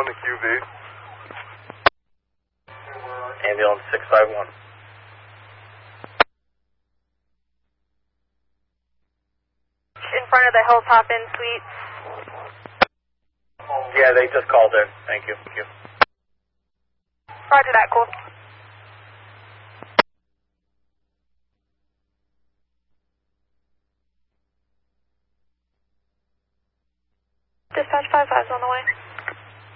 to QV. Ambulance 651. In front of the Hilltop Inn Suites. Yeah, they just called in. Thank you. Thank you. Roger that, cool. Dispatch 55's on the way.